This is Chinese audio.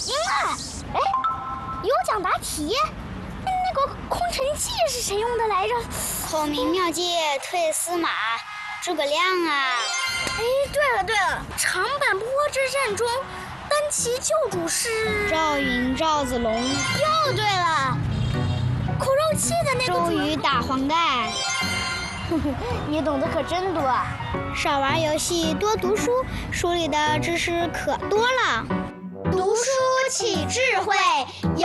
赢了！哎，有奖答题。那个空城计是谁用的来着？ 孔明妙计退司马，诸葛亮啊！ 哎，对了，长坂坡之战中，单骑救主是赵云、赵子龙。 又对了，口肉计的那个周瑜打黄盖。 你懂得可真多啊！ 少玩游戏，多读书，书里的知识可多了。 读书起智慧。